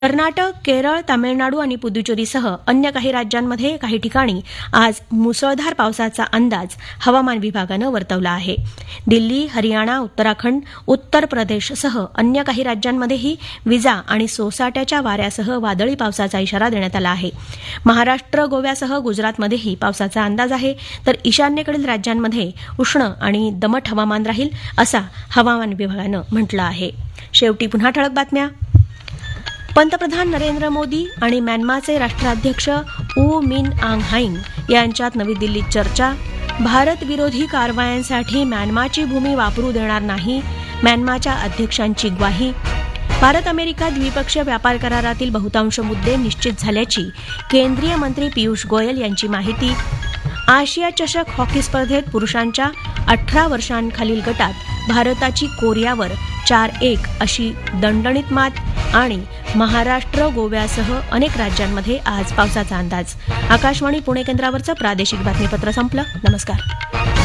कर्नाटक, केरळ, तामिळनाडू आणि पुदुचेरीसह अन्य काही राज्यांमध्ये काही ठिकाणी आज मुसळधार पावसाचा अंदाज हवामान विभागानं वर्तवला आहे. दिल्ली, हरियाणा, उत्तराखंड, उत्तर प्रदेशसह अन्य काही राज्यांमध्येही विजा आणि सोसाट्याच्या वाऱ्यासह वादळी पावसाचा इशारा देण्यात आला आहे. महाराष्ट्र, गोव्यासह गुजरातमध्येही पावसाचा अंदाज आहे, तर ईशान्येकडील राज्यांमध्ये उष्ण आणि दमट हवामान राहील असा हवामान विभागानं म्हटलं आहे. शेवटी पुन्हा ठळक बातम्या. पंतप्रधान नरेंद्र मोदी आणि म्यानमारचे राष्ट्राध्यक्ष ऊ मिन आंग हाईंग यांच्यात नवी दिल्लीत चर्चा. भारत विरोधी कारवायांसाठी म्यानमारची भूमी वापरू देणार नाही, म्यानमारच्या अध्यक्षांची ग्वाही. भारत अमेरिका द्विपक्षीय व्यापार करारातील बहुतांश मुद्दे निश्चित झाल्याची केंद्रीय मंत्री पियुष गोयल यांची माहिती. आशिया चषक हॉकी स्पर्धेत पुरुषांच्या 18 वर्षांखालील गटात भारताची कोरियावर 4-1 अशी दणदणीत मात. आणि महाराष्ट्र, गोव्यासह अनेक राज्यांमध्ये आज पावसाचा अंदाज. आकाशवाणी पुणे केंद्रावरचं प्रादेशिक बातमीपत्र संपलं. नमस्कार.